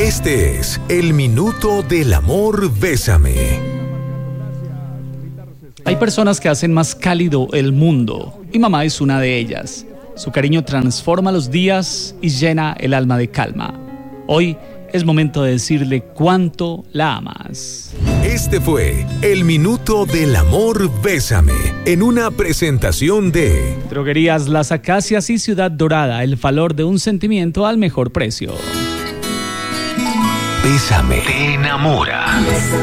Este es el Minuto del Amor Bésame. Hay personas que hacen más cálido el mundo, y mamá es una de ellas. Su cariño transforma los días y llena el alma de calma. Hoy es momento de decirle cuánto la amas. Este fue el Minuto del Amor Bésame, en una presentación de Droguerías Las Acacias y Ciudad Dorada, el valor de un sentimiento al mejor precio. Bésame te enamora.